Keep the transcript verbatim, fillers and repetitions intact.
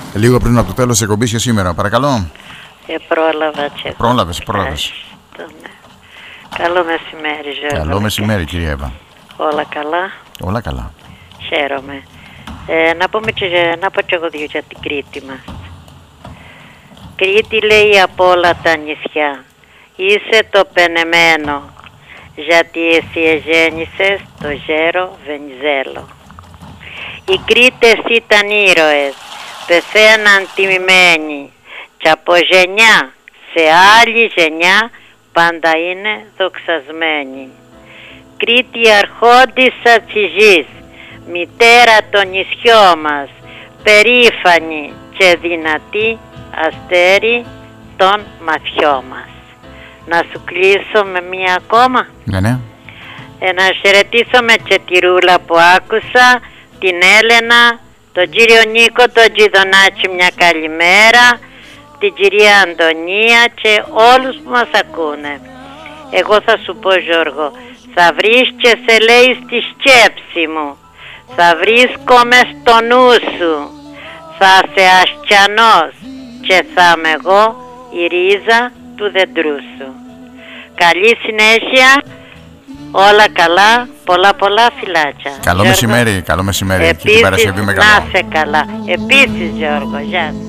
Λίγο πριν από το τέλος της εκπομπής και σήμερα, παρακαλώ. Ε, πρόλαβα και Πρόλαβες, πρόλαβες. Καλό μεσημέρι, Γιώργο. Καλό μεσημέρι, κυρία Εύα. Όλα καλά. Όλα καλά. Χαίρομαι. Ε, να, πούμε και, να πω και εγώ δύο για την Κρήτη μας. Κρήτη, λέει, από όλα τα νησιά, είσαι το πενεμένο, γιατί εσύ εγέννησες το γέρο Βενιζέλο. Οι Κρήτες ήταν ήρωες, πεθαίναν τιμημένοι, και από γενιά σε άλλη γενιά πάντα είναι δοξασμένοι. Κρήτη αρχόντισσα της γης, μητέρα των νησιών μας, περήφανη και δυνατή, αστέρι των ματιών μας. Να σου κλείσω με μία ακόμα. Ναι, ναι. Ε, να χαιρετήσω με και τη Ρούλα που άκουσα, την Έλενα, τον κύριο Νίκο, τον Τζιδονάκη, μια καλημέρα, την κυρία Αντωνία και όλους που μας ακούνε. Εγώ θα σου πω, Γιώργο, θα βρίσκεσαι, λέει, στη σκέψη μου, θα βρίσκομαι στο νου σου, θα σε ασκιανός και θα είμαι εγώ η ρίζα του δεντρού σου. Καλή συνέχεια, όλα καλά, πολλά πολλά φιλάκια. Καλό Γιώργο. Μεσημέρι, καλό μεσημέρι. Επίσης, και την Παρασκευή με καλό. Να σε καλά. Επίσης, Γιώργο, γεια.